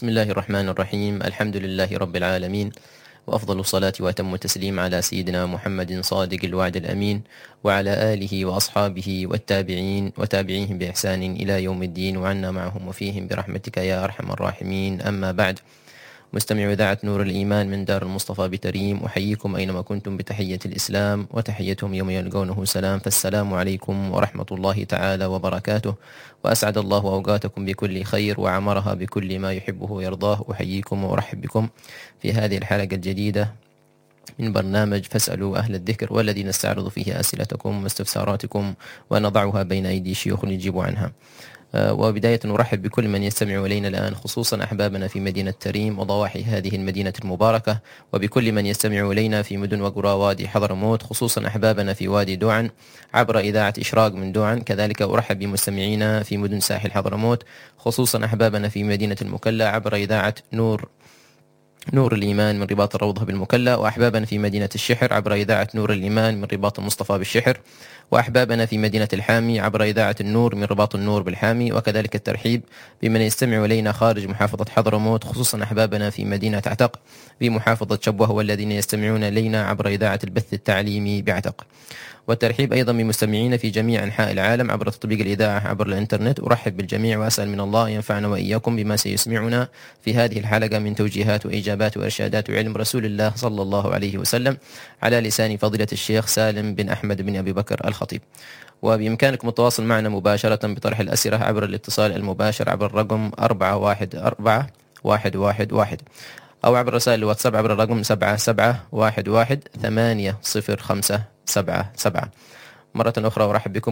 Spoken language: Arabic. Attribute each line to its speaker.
Speaker 1: بسم الله الرحمن الرحيم. الحمد لله رب العالمين، وأفضل الصلاة وأتم التسليم على سيدنا محمد صادق الوعد الأمين، وعلى آله وأصحابه والتابعين وتابعيهم بإحسان إلى يوم الدين، وعنا معهم وفيهم برحمتك يا أرحم الراحمين. أما بعد، مستمع إذاعة نور الإيمان من دار المصطفى بتريم، أحييكم أينما كنتم بتحية الإسلام، وتحيتهم يوم يلقونه سلام، فالسلام عليكم ورحمة الله تعالى وبركاته. وأسعد الله أوقاتكم بكل خير وعمرها بكل ما يحبه ويرضاه. أحييكم وأرحب بكم في هذه الحلقة الجديدة من برنامج فاسألوا أهل الذكر، والذي نستعرض فيه أسئلتكم واستفساراتكم ونضعها بين أيدي شيوخ يجيب عنها. وبداية نرحب بكل من يستمع إلينا الآن، خصوصا أحبابنا في مدينة تريم وضواحي هذه المدينة المباركة، وبكل من يستمع إلينا في مدن وقرى وادي حضرموت، خصوصا أحبابنا في وادي دوعن عبر إذاعة إشراق من دوعن. كذلك أرحب بمستمعينا في مدن ساحل حضرموت، خصوصا أحبابنا في مدينة المكلا عبر إذاعة نور الإيمان من رباط الروضة بالمكلا، وأحبابنا في مدينة الشحر عبر إذاعة نور الإيمان من رباط المصطفى بالشحر، وأحبابنا في مدينة الحامي عبر إذاعة النور من رباط النور بالحامي. وكذلك الترحيب بمن يستمع إلينا خارج محافظة حضرموت، خصوصا أحبابنا في مدينة عتق بمحافظة شبوة، والذين يستمعون إلينا عبر إذاعة البث التعليمي بعتق. والترحيب أيضا بمستمعين في جميع أنحاء العالم عبر تطبيق الإذاعة عبر الإنترنت. أرحب بالجميع وأسأل من الله ينفعنا وإياكم بما سيسمعنا في هذه الحلقة من توجيهات وإجابات وإرشادات وعلم رسول الله صلى الله عليه وسلم على لسان فضيلة الشيخ سالم بن أحمد بن أبي بكر الخطيب. وبإمكانكم التواصل معنا مباشرة بطرح الأسئلة عبر الاتصال المباشر عبر الرقم 414111، أو عبر رسائل الواتساب عبر الرقم 7711800577. مرة أخرى أرحب بكم